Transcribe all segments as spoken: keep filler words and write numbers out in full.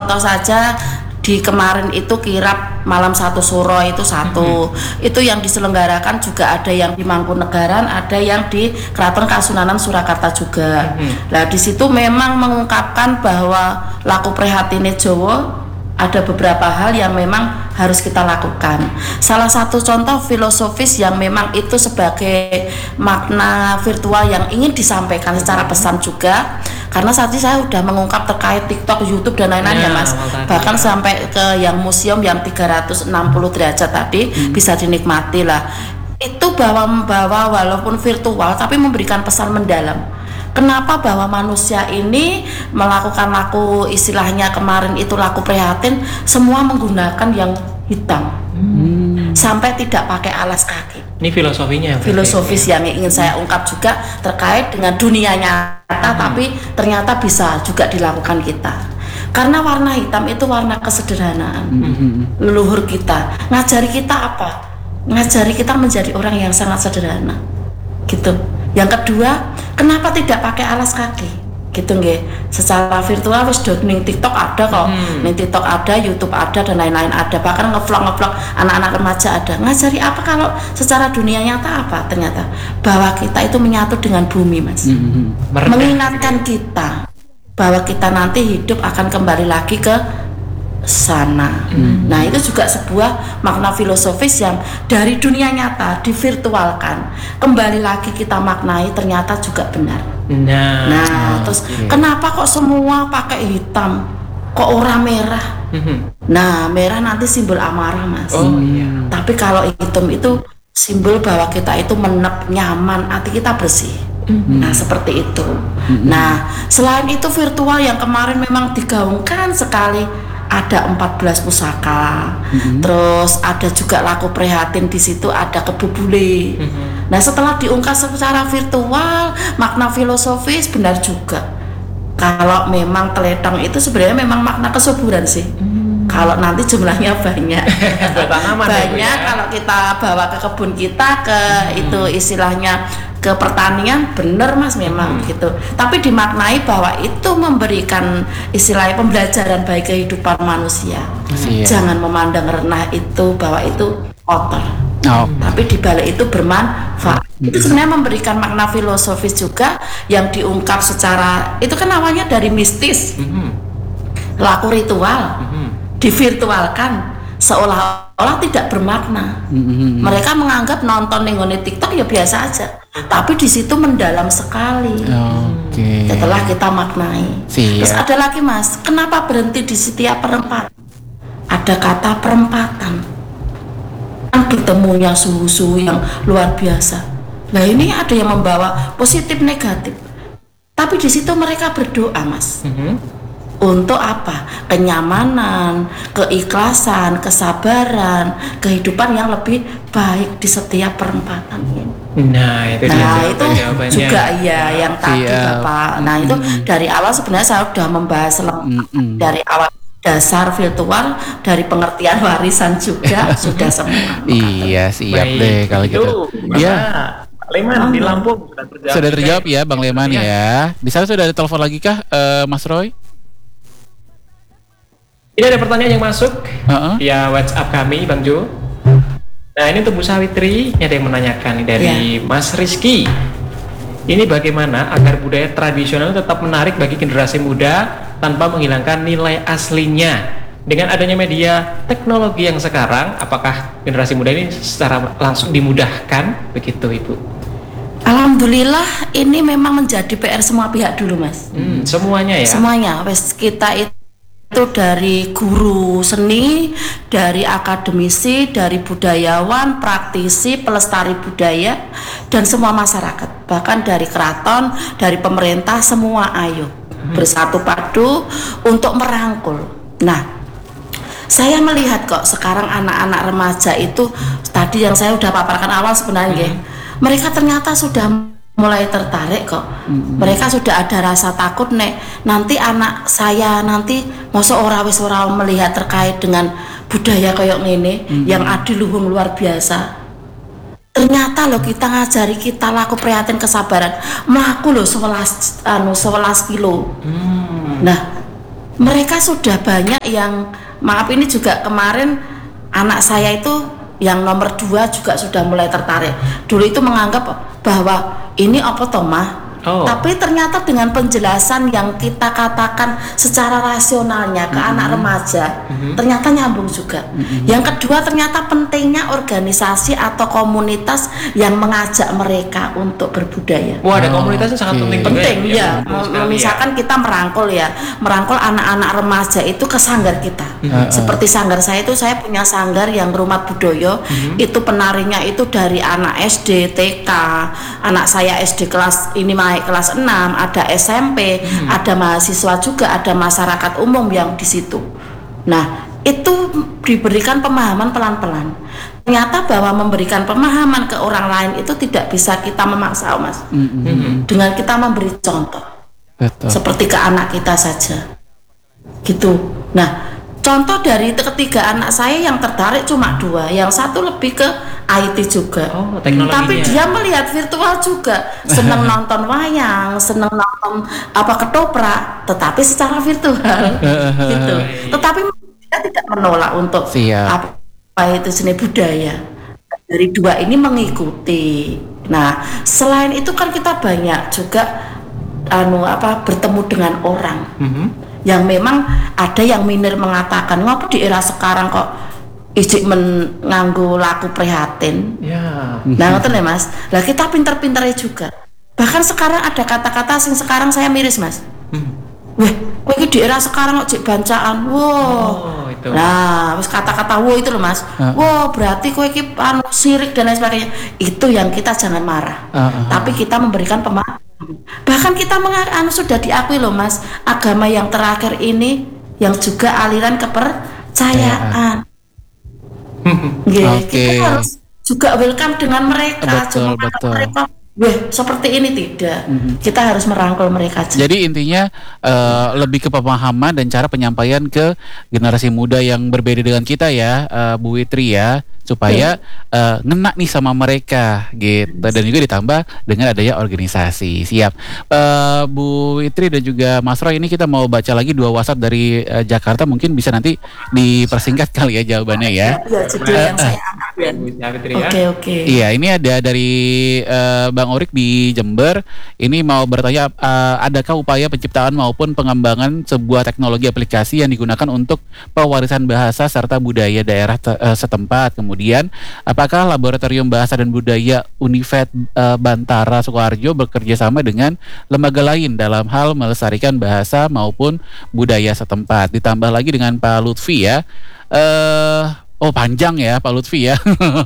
contoh saja di kemarin itu kirap malam satu suro itu satu, mm-hmm. itu yang diselenggarakan juga ada yang di Mangkunegaran, ada yang di Keraton Kasunanan Surakarta juga. Mm-hmm. Nah di situ memang mengungkapkan bahwa laku prihatine Jawa ada beberapa hal yang memang harus kita lakukan. Salah satu contoh filosofis yang memang itu sebagai makna virtual yang ingin disampaikan secara pesan juga, karena saat ini saya sudah mengungkap terkait TikTok, YouTube dan lain-lain ya, ya Mas. Bahkan ya. Sampai ke yang museum yang tiga ratus enam puluh derajat tadi hmm. bisa dinikmati lah. Itu bahwa membawa walaupun virtual tapi memberikan pesan mendalam. Kenapa bahwa manusia ini melakukan laku istilahnya kemarin itu laku prihatin semua menggunakan yang hitam hmm. sampai tidak pakai alas kaki. Ini filosofinya. Filosofis yang ingin saya ungkap juga terkait dengan dunia nyata hmm. tapi ternyata bisa juga dilakukan kita. Karena warna hitam itu warna kesederhanaan. Hmm. Leluhur kita ngajari kita apa? Ngajari kita menjadi orang yang sangat sederhana. Gitu. Yang kedua, kenapa tidak pakai alas kaki? Gitu nggih. Secara virtual wis do ning TikTok ada kok. Hmm. Ning TikTok ada, YouTube ada dan lain-lain ada. Bahkan ngevlog-ngevlog anak-anak remaja ada. Ngajari apa kalau secara dunia nyata apa? Ternyata bahwa kita itu menyatu dengan bumi, Mas. Hmm. Mengingatkan kita bahwa kita nanti hidup akan kembali lagi ke sana. Hmm. Nah, itu juga sebuah makna filosofis yang dari dunia nyata divirtualkan. Kembali lagi kita maknai ternyata juga benar. Nah, nah terus okay. Kenapa kok semua pakai hitam? Kok orang merah? Hmm. Nah, merah nanti simbol amarah, Mas. Oh iya. Tapi kalau hitam itu simbol bahwa kita itu menep, nyaman, hati kita bersih. Hmm. Nah, seperti itu. Hmm. Nah, selain itu virtual yang kemarin memang digaungkan sekali. Ada empat belas pusaka, mm-hmm. terus ada juga laku prihatin di situ, ada Kebu Bule. Mm-hmm. Nah setelah diungkap secara virtual, makna filosofis benar juga. Kalau memang teletong itu sebenarnya memang makna kesuburan sih. Mm-hmm. Kalau nanti jumlahnya banyak, banyak ya, kalau kita bawa ke kebun kita, ke mm-hmm. itu istilahnya ke pertanian, bener Mas memang hmm. gitu. Tapi dimaknai bahwa itu memberikan istilahnya pembelajaran bagi kehidupan manusia. Siap. Jangan memandang rendah itu bahwa itu kotor. Oh. Tapi dibalik itu bermanfaat. Hmm. Itu sebenarnya memberikan makna filosofis juga yang diungkap secara itu kan awalnya dari mistis, hmm. laku ritual, hmm. divirtualkan. Seolah-olah tidak bermakna. Mm-hmm. Mereka menganggap nonton nengone TikTok ya biasa aja, tapi di situ mendalam sekali. Okay. Setelah kita maknai. Siap. Terus ada lagi Mas, kenapa berhenti di setiap perempatan? Ada kata perempatan. Kan ketemunya suhu-suhu yang luar biasa. Nah ini ada yang membawa positif negatif. Tapi di situ mereka berdoa Mas. Mm-hmm. Untuk apa? Kenyamanan, keikhlasan, kesabaran, kehidupan yang lebih baik di setiap perempatan ini. Nah, itu, nah, itu juga ya yang tadi Siap. Bapak. Nah, mm-hmm. itu dari awal sebenarnya saya sudah membahas mm-hmm. dari awal dasar virtual, dari pengertian warisan juga sudah semua. Iya, siap baik. Deh kalau gitu. Iya. Leman oh, di Lampung sudah terjawab. Sudah terjawab ya, Bang Leman ya. ya. Di sana sudah ada telepon lagi kah, uh, Mas Roy? Ini ada pertanyaan yang masuk uh-uh. via WhatsApp kami, Bang Jo. Nah ini untuk Bu Sawitri, ini ada yang menanyakan dari yeah. Mas Rizky. Ini bagaimana agar budaya tradisional tetap menarik bagi generasi muda tanpa menghilangkan nilai aslinya? Dengan adanya media teknologi yang sekarang, apakah generasi muda ini secara langsung dimudahkan? Begitu Ibu. Alhamdulillah ini memang menjadi P R semua pihak dulu Mas. Hmm, semuanya ya? Semuanya, wes kita itu itu dari guru seni, dari akademisi, dari budayawan, praktisi, pelestari budaya, dan semua masyarakat, bahkan dari keraton, dari pemerintah, semua ayo hmm. bersatu padu untuk merangkul. Nah, saya melihat kok sekarang anak-anak remaja itu tadi yang saya sudah paparkan awal sebenarnya, hmm. mereka ternyata sudah mulai tertarik kok. Mm-hmm. Mereka sudah ada rasa takut nek nanti anak saya nanti mosok ora wis ora melihat terkait dengan budaya kayak ngene mm-hmm. yang adiluhung luar biasa. Ternyata loh kita ngajari kita laku prihatin kesabaran. Mlaku loh sebelas anu sebelas kilo. Mm. Nah, mereka sudah banyak yang, maaf ini juga kemarin anak saya itu yang nomor dua juga sudah mulai tertarik. Dulu itu menganggap bahwa ini apa toh mah? Oh. Tapi ternyata dengan penjelasan yang kita katakan secara rasionalnya ke mm-hmm. anak remaja, mm-hmm. ternyata nyambung juga. Mm-hmm. Yang kedua ternyata pentingnya organisasi atau komunitas yang mengajak mereka untuk berbudaya. Wah, ada komunitasnya oh, sangat okay. penting. Penting ya. ya. Misalkan kita merangkul ya, merangkul anak-anak remaja itu ke sanggar kita. Mm-hmm. Seperti sanggar saya itu, saya punya sanggar yang Rumah Budoyo, mm-hmm. itu penarinya itu dari anak S D, T K, anak saya S D kelas ini naik kelas enam, ada S M P, hmm. ada mahasiswa juga, ada masyarakat umum yang di situ. Nah, itu diberikan pemahaman pelan-pelan. Ternyata bahwa memberikan pemahaman ke orang lain itu tidak bisa kita memaksa, Mas. Hmm. Dengan kita memberi contoh. Betul. Seperti ke anak kita saja. Gitu. Nah, contoh dari ketiga anak saya yang tertarik cuma dua, yang satu lebih ke I T juga. Oh, tapi dia melihat virtual juga, senang nonton wayang, senang nonton apa ketoprak, tetapi secara virtual, gitu. Tetapi dia tidak menolak untuk Siap. apa itu seni budaya. Dari dua ini mengikuti. Nah, selain itu kan kita banyak juga anu apa bertemu dengan orang. Mm-hmm. Yang memang ada yang minir mengatakan ngapa di era sekarang kok ijik menganggu laku prihatin. Ya. Nah, ngoten ya Mas. Lah kita pinter-pinternya juga. Bahkan sekarang ada kata-kata sing sekarang saya miris, Mas. Hmm. Weh, kowe iki di era sekarang kok jek bancaan. Wow. Oh, itu. Nah, wis kata-kata wow itu loh, Mas. Uh-uh. Wow, berarti kowe iki anu sirik dan lain sebagainya. Itu yang kita jangan marah. Uh-uh. Tapi kita memberikan pemahaman. Bahkan kita meng- anu sudah diakui loh, Mas, agama yang terakhir ini yang juga aliran kepercayaan. Yeah, okay. Kita harus juga welcome dengan mereka. Betul, betul. Mereka, weh, seperti ini tidak. Mm-hmm. Kita harus merangkul mereka. Jadi intinya uh, lebih ke pemahaman dan cara penyampaian ke generasi muda yang berbeda dengan kita ya, uh, Bu Witri ya, supaya uh, ngena nih sama mereka gitu. Dan juga ditambah dengan adanya organisasi. Siap. uh, Bu Witri dan juga Mas Roy, ini kita mau baca lagi dua WhatsApp dari uh, Jakarta, mungkin bisa nanti dipersingkat kali ya jawabannya ya. Iya, judul yang saya ambil. Oke, oke. Iya, ini ada dari uh, Bang Orik di Jember. Ini mau bertanya, uh, adakah upaya penciptaan maupun pengembangan sebuah teknologi aplikasi yang digunakan untuk pewarisan bahasa serta budaya daerah te- uh, setempat. Kemudian, apakah Laboratorium Bahasa dan Budaya Univet uh, Bantara Sukoharjo bekerja sama dengan lembaga lain dalam hal melestarikan bahasa maupun budaya setempat? Ditambah lagi dengan Pak Lutfi ya. Uh, oh panjang ya Pak Lutfi ya.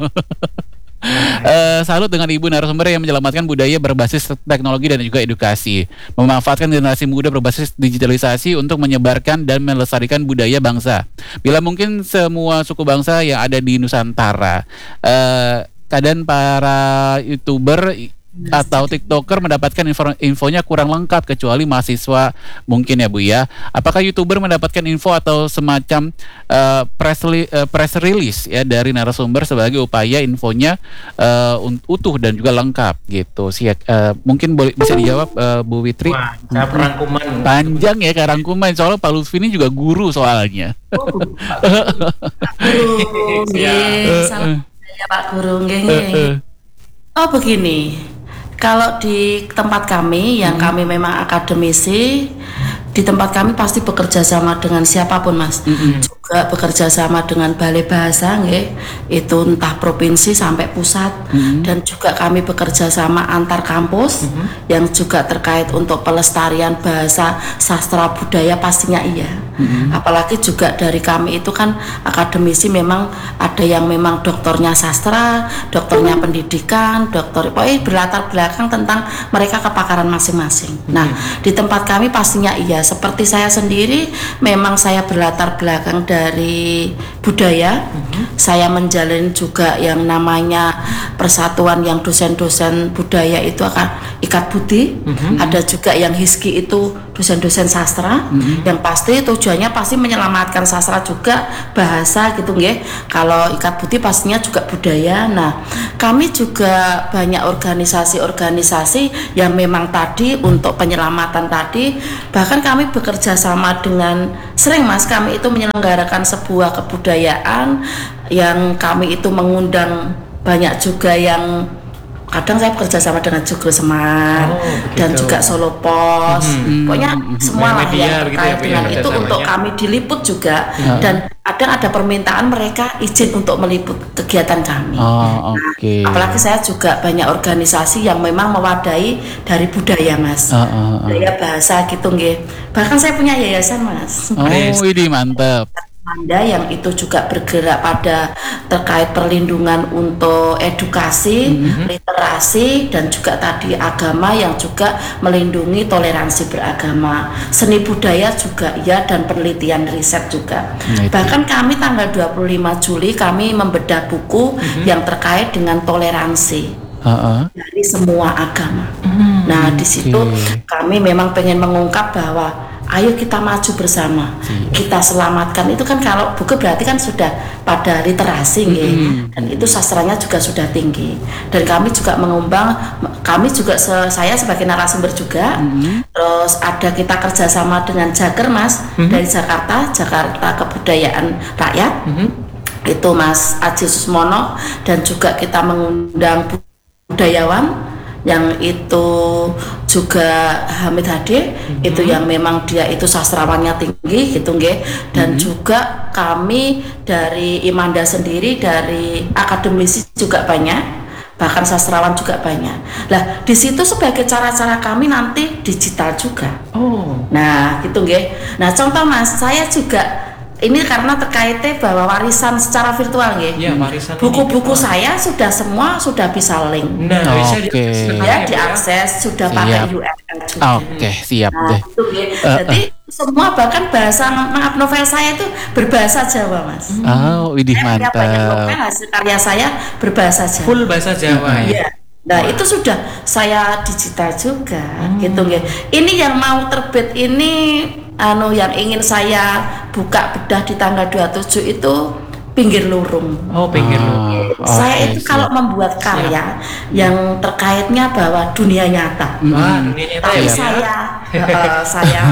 Uh, salut dengan ibu narasumber yang menyelamatkan budaya berbasis teknologi dan juga edukasi, memanfaatkan generasi muda berbasis digitalisasi untuk menyebarkan dan melestarikan budaya bangsa. Bila mungkin semua suku bangsa yang ada di Nusantara, uh, kadang para YouTuber atau TikToker mendapatkan info, infonya kurang lengkap kecuali mahasiswa mungkin ya Bu ya. Apakah YouTuber mendapatkan info atau semacam uh, press, li, uh, press release ya dari narasumber sebagai upaya infonya uh, utuh dan juga lengkap gitu sih. Uh, mungkin boleh bisa dijawab uh, Bu Witri. Wah, saya perangkuman. Panjang ya karangkuman, soalnya Pak Lutfi ini juga guru soalnya. Oh, guru. Guru, nggih, salam ya Pak Guru nggih. Oh begini. Kalau di tempat kami yang hmm. kami memang akademisi, di tempat kami pasti bekerja sama dengan siapapun Mas. Hmm. Juga bekerja sama dengan Balai Bahasa nggih, itu entah provinsi sampai pusat. Hmm. Dan juga kami bekerja sama antar kampus hmm. yang juga terkait untuk pelestarian bahasa, sastra, budaya pastinya iya. Hmm. Apalagi juga dari kami itu kan akademisi memang ada yang memang doktornya sastra, doktornya hmm. pendidikan, doktor pokoknya berlatar belakang tentang mereka kepakaran masing-masing. Hmm. Nah, di tempat kami pastinya iya. Seperti saya sendiri memang saya berlatar belakang dari budaya. Hmm. Saya menjalin juga yang namanya persatuan yang dosen-dosen budaya itu akan ikat budi. Hmm. Ada juga yang Hizki itu dosen-dosen sastra, mm-hmm. yang pasti tujuannya pasti menyelamatkan sastra juga, bahasa gitu nggih. Kalau Ikat Putih pastinya juga budaya. Nah, kami juga banyak organisasi-organisasi yang memang tadi untuk penyelamatan tadi, bahkan kami bekerja sama dengan sering Mas, kami itu menyelenggarakan sebuah kebudayaan yang kami itu mengundang banyak juga yang kadang saya bekerja sama dengan Joglo Semar, oh, dan juga Solo Pos, hmm, hmm, pokoknya hmm, semua lah yang terkait ya, dengan ya, itu untuk ya. Kami diliput juga, hmm. dan kadang ada permintaan mereka izin untuk meliput kegiatan kami. Oh, okay. Nah, apalagi saya juga banyak organisasi yang memang mewadahi dari budaya Mas, uh, uh, uh. budaya bahasa gitu nggih. Bahkan saya punya yayasan Mas. Oh, ini mantap. Anda yang itu juga bergerak pada terkait perlindungan untuk edukasi, mm-hmm. literasi, dan juga tadi agama yang juga melindungi toleransi beragama, seni budaya juga ya, dan penelitian riset juga. Nah, bahkan kami tanggal dua puluh lima Juli kami membedah buku mm-hmm. yang terkait dengan toleransi uh-uh. dari semua agama. Mm-hmm. Nah di situ okay. kami memang pengen mengungkap bahwa ayo kita maju bersama, iya. kita selamatkan. Itu kan kalau buku berarti kan sudah pada literasi, mm-hmm. dan itu sastranya juga sudah tinggi. Dan kami juga mengumbang, kami juga se- saya sebagai narasumber juga. Mm-hmm. Terus ada kita kerjasama dengan Jaker Mas, mm-hmm. dari Jakarta, Jakarta Kebudayaan Rakyat. Mm-hmm. Itu Mas Aji Susmono, dan juga kita mengundang budayawan yang itu juga Hamid Hadi, mm-hmm. itu yang memang dia itu sastrawannya tinggi gitu nggih, dan mm-hmm. juga kami dari Imanda sendiri, dari akademisi juga banyak, bahkan sastrawan juga banyak. Lah di situ sebagai cara-cara kami nanti digital juga. Oh. Nah gitu nggih. Nah contoh Mas, saya juga ini karena terkaitnya bahwa warisan secara virtual ya. Iya, warisan. Buku-buku saya sudah semua sudah bisa link. Nah, oh, bisa okay. ya diakses, sudah siap. Pakai U R L juga. Oke, okay, siap nah, deh. Itu, ya. uh, Jadi uh. semua bahkan bahasa maaf novel saya itu berbahasa Jawa Mas. Oh, widih mantap. Novel hasil karya saya berbahasa Jawa. Full bahasa Jawa uh, ya. Nah wow. itu sudah saya digital juga, hmm. gitu ya. Ini yang mau terbit ini, anu yang ingin saya buka bedah di tanggal dua puluh tujuh itu Pinggir Lurung. Oh Pinggir Lurung. Oh, saya okay, itu siap. Kalau membuat karya siap. Yang terkaitnya bahwa dunia nyata. Wah, dunia nyata. Tapi ya, saya, uh, saya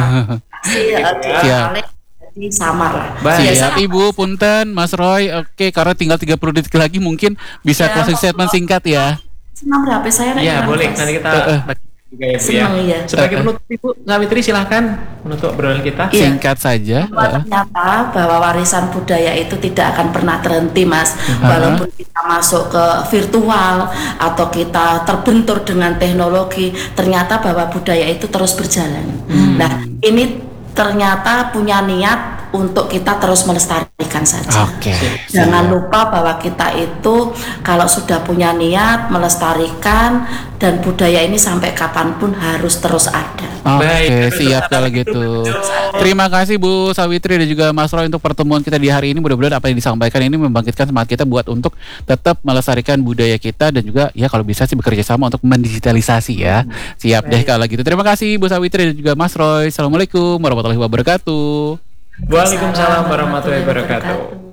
si uh, di samar lah. Baik, siap Ibu, punten Mas Roy. Oke, karena tinggal tiga puluh detik lagi mungkin bisa ya, closing statement singkat ya. Senang H P saya. Iya boleh, nanti kita uh, uh. juga ya Bu Senang, ya. ya. Sebagai uh, uh. penutup Ibu Sawitri silahkan menutup obrolan kita. Iya. Singkat saja. Uh. Ternyata bahwa warisan budaya itu tidak akan pernah terhenti Mas. Uh-huh. Walaupun kita masuk ke virtual atau kita terbentur dengan teknologi, ternyata bahwa budaya itu terus berjalan. Hmm. Nah ini ternyata punya niat untuk kita terus melestarikan saja. Oke. Okay. Jangan lupa bahwa kita itu kalau sudah punya niat melestarikan, dan budaya ini sampai kapanpun harus terus ada. Oke, okay, siap kalau gitu. Terima kasih Bu Sawitri dan juga Mas Roy untuk pertemuan kita di hari ini. Mudah-mudahan apa yang disampaikan ini membangkitkan semangat kita buat untuk tetap melestarikan budaya kita, dan juga ya kalau bisa sih bekerja sama untuk mendigitalisasi ya. Siap deh kalau gitu. Terima kasih Bu Sawitri dan juga Mas Roy. Assalamualaikum warahmatullahi wabarakatuh. Waalaikumsalam warahmatullahi wabarakatuh.